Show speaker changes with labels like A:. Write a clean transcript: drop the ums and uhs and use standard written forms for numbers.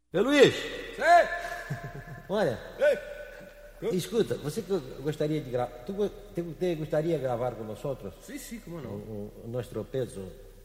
A: Ô Luiz,
B: Sei!
A: olha,
B: Ei!
A: escuta, você que gostaria de gravar, tu gostaria de gravar com nós outros
B: Sim, sim, como não?
A: o nosso peso?